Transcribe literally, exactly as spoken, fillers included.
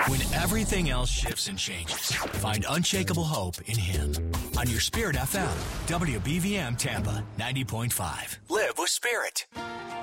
When everything else shifts and changes, find unshakable hope in Him. On your Spirit F M, W B V M Tampa, ninety point five. Live with Spirit.